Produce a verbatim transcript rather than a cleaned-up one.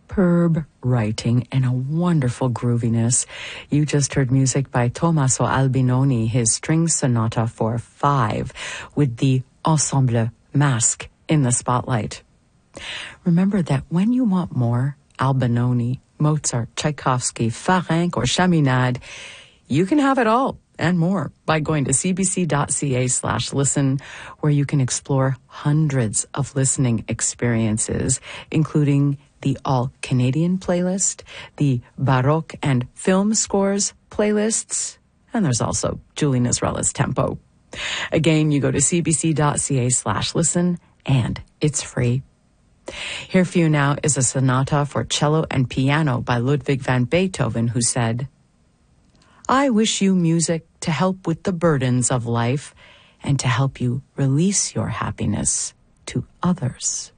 superb writing and a wonderful grooviness. You just heard music by Tommaso Albinoni, his string sonata for five, with the ensemble Masque in the spotlight. Remember that when you want more Albinoni, Mozart, Tchaikovsky, Farenc, or Chaminade, you can have it all and more by going to cbc.ca slash listen, where you can explore hundreds of listening experiences, including the All-Canadian playlist, the Baroque and film scores playlists, and there's also Julie Nizrella's Tempo. Again, you go to cbc.ca slash listen, and it's free. Here for you now is a sonata for cello and piano by Ludwig van Beethoven, who said, "I wish you music to help with the burdens of life and to help you release your happiness to others."